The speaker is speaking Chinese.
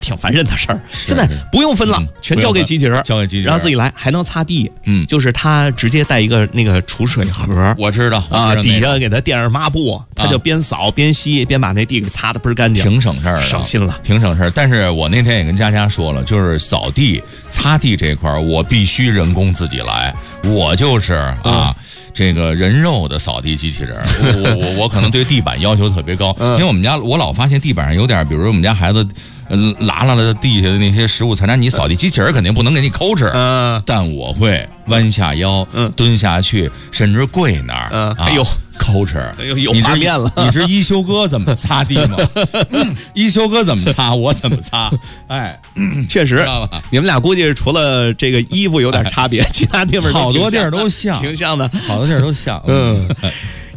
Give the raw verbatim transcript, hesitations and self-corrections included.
挺烦人的事儿。现在不用分了，嗯、全交给机器人， 交给机器人， 让自己来，还能擦地。 嗯， 就是它直接带一个那个储水盒， 我知道啊，底下给它垫上抹布，它就边扫边吸，边把那地给擦得倍儿干净， 挺省事儿的， 省心了， 挺省事儿。但是我那天也跟佳佳说了，就是扫地、擦地这块儿，我必须人工自己来，我就是啊。嗯这个人肉的扫地机器人，我我我我可能对地板要求特别高，因为我们家我老发现地板上有点，比如我们家孩子呃拉拉了地下的那些食物残渣，你扫地机器人肯定不能给你抠哧，嗯，但我会弯下腰，嗯，蹲下去，甚至跪那儿，嗯， 哎呦。 抠哧， 哎呦，有画面了！ 你知一休哥怎么擦地吗？嗯、一休哥怎么擦，我怎么擦。哎， 嗯、确实，你们俩估计除了这个衣服有点差别，哎、其他地方好多地儿都像， 挺像的， 好多地儿都像。 嗯。